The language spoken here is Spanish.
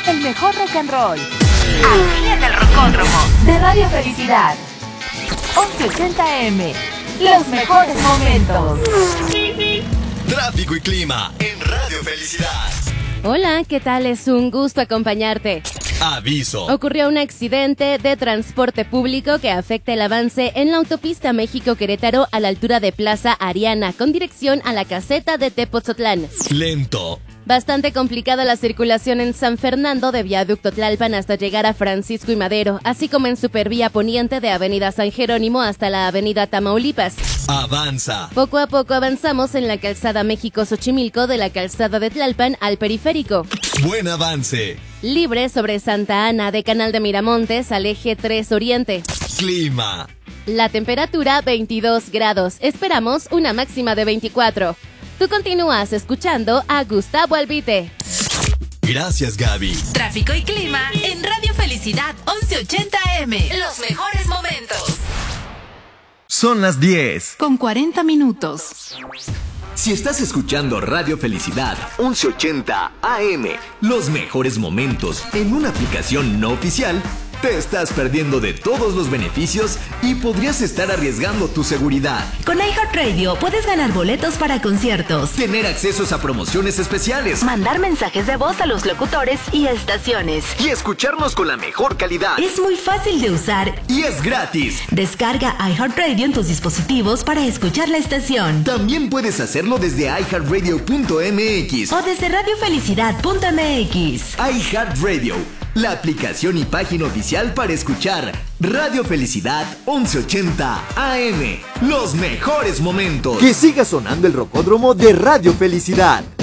el mejor rock and roll. Aquí en el Rocódromo de Radio Felicidad. 1180M. Los mejores momentos. Tráfico y clima en Radio Felicidad. Hola, ¿qué tal? Es un gusto acompañarte. Aviso. Ocurrió un accidente de transporte público que afecta el avance en la autopista México-Querétaro a la altura de Plaza Ariana, con dirección a la caseta de Tepoztlán. Lento. Bastante complicada la circulación en San Fernando de Viaducto Tlalpan hasta llegar a Francisco y Madero, así como en Supervía Poniente de Avenida San Jerónimo hasta la Avenida Tamaulipas. Avanza. Poco a poco avanzamos en la calzada México-Xochimilco de la calzada de Tlalpan al periférico. Buen avance. Libre sobre Santa Ana de Canal de Miramontes al eje 3 Oriente. Clima. La temperatura 22 grados. Esperamos una máxima de 24. Tú continúas escuchando a Gustavo Albite. Gracias, Gaby. Tráfico y clima en Radio Felicidad 1180M. Los mejores momentos. Son las 10. Con 40 minutos. Si estás escuchando Radio Felicidad 1180 AM, los mejores momentos en una aplicación no oficial, te estás perdiendo de todos los beneficios y podrías estar arriesgando tu seguridad. Con iHeartRadio puedes ganar boletos para conciertos, Tener accesos a promociones especiales mandar mensajes de voz a los locutores y estaciones. y escucharnos con la mejor calidad. Es muy fácil de usar. Y es gratis. Descarga iHeartRadio en tus dispositivos para escuchar la estación. También puedes hacerlo desde iHeartRadio.mx O desde radiofelicidad.mx. iHeartRadio, la aplicación y página oficial para escuchar Radio Felicidad 1180 AM. Los mejores momentos. Que siga sonando el Rocódromo de Radio Felicidad.